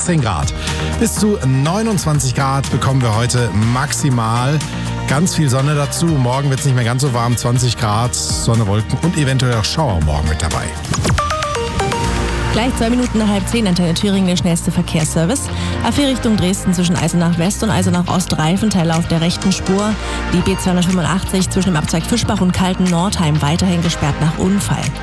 18 Grad. Bis zu 29 Grad bekommen wir heute maximal. Ganz viel Sonne dazu. Morgen wird es nicht mehr ganz so warm. 20 Grad, Sonne, Wolken und eventuell auch Schauer morgen mit dabei. Gleich 2 Minuten nach 9:30, Antenne Thüringen, der schnellste Verkehrsservice. A4 Richtung Dresden zwischen Eisenach West und Eisenach Ost, Reifenteile auf der rechten Spur. Die B285 zwischen dem Abzweig Fischbach und Kalten-Nordheim weiterhin gesperrt nach Unfall.